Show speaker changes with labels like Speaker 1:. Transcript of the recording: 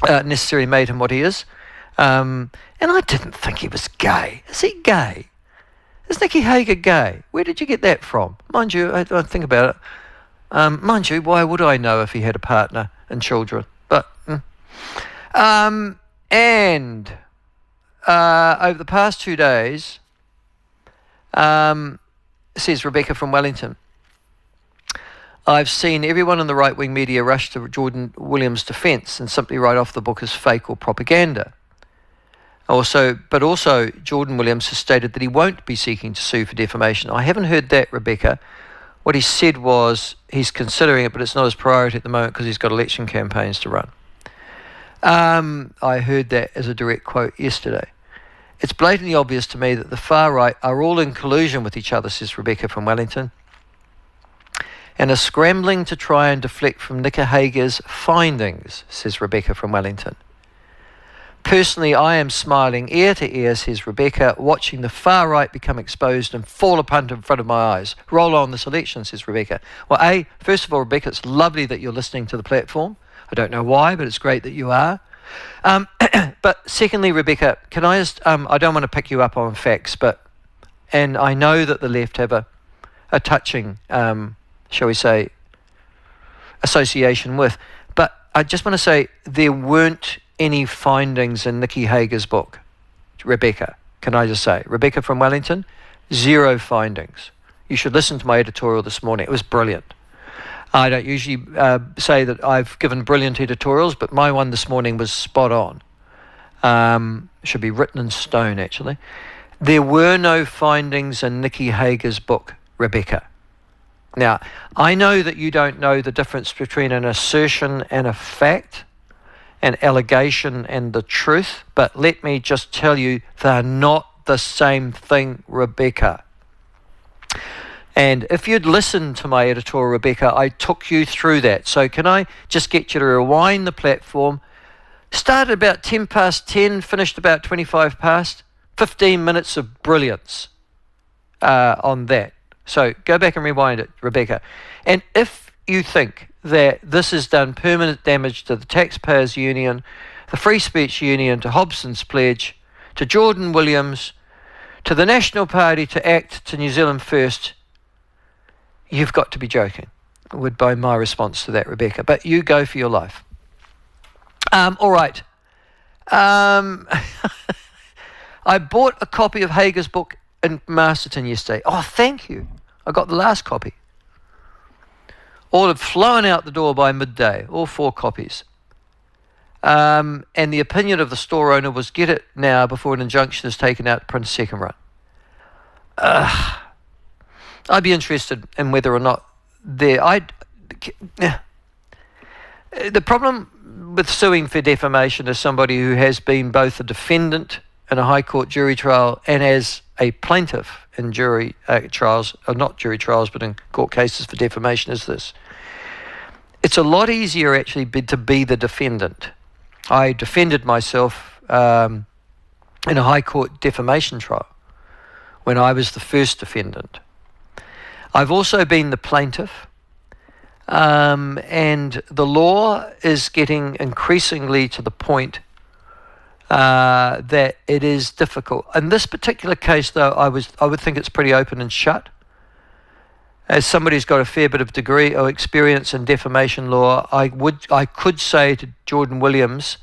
Speaker 1: necessarily made him what he is. And I didn't think he was gay. Is he gay? Is Nicky Hager gay? Where did you get that from? Mind you, I think about it. Mind you, why would I know if he had a partner and children? But and over the past 2 days, says Rebecca from Wellington, I've seen everyone in the right-wing media rush to Jordan Williams' defence and simply write off the book as fake or propaganda. But also, Jordan Williams has stated that he won't be seeking to sue for defamation. I haven't heard that, Rebecca. What he said was he's considering it, but it's not his priority at the moment because he's got election campaigns to run. I heard that as a direct quote yesterday. It's blatantly obvious to me that the far right are all in collusion with each other, says Rebecca from Wellington, and are scrambling to try and deflect from Nicky Hager's findings, says Rebecca from Wellington. Personally, I am smiling ear to ear, says Rebecca, watching the far right become exposed and fall apart in front of my eyes. Roll on this election, says Rebecca. Well, first of all, Rebecca, it's lovely that you're listening to the platform. I don't know why, but it's great that you are. But secondly, Rebecca, can I just, I don't want to pick you up on facts, and I know that the left have a touching, shall we say, association with, but I just want to say there weren't any findings in Nicky Hager's book. Rebecca, can I just say, Rebecca from Wellington, 0 findings. You should listen to my editorial this morning. It was brilliant. I don't usually say that I've given brilliant editorials, but my one this morning was spot on. Should be written in stone, actually. There were no findings in Nicky Hager's book, Rebecca. Now, I know that you don't know the difference between an assertion and a fact, an allegation and the truth, but let me just tell you, they're not the same thing, Rebecca. And if you'd listened to my editorial, Rebecca, I took you through that. So can I just get you to rewind the platform? Started about 10 past 10, finished about 25 past. 15 minutes of brilliance on that. So go back and rewind it, Rebecca. And if you think that this has done permanent damage to the Taxpayers Union, the Free Speech Union, to Hobson's Pledge, to Jordan Williams, to the National Party, to ACT, to New Zealand First, you've got to be joking, would be my response to that, Rebecca. But you go for your life. All right. I bought a copy of Hager's book in Masterton yesterday. Oh, thank you. I got the last copy. All had flown out the door by midday, all 4 copies. And the opinion of the store owner was get it now before an injunction is taken out to print a second run. I'd be interested in whether or not the problem with suing for defamation is somebody who has been both a defendant in a High Court jury trial and as a plaintiff in jury trials, or not jury trials, but in court cases for defamation is this. It's a lot easier actually to be the defendant. I defended myself in a High Court defamation trial when I was the first defendant. I've also been the plaintiff, and the law is getting increasingly to the point that it is difficult. In this particular case, though, I would think it's pretty open and shut. As somebody who's got a fair bit of degree or experience in defamation law, I could say to Jordan Williams,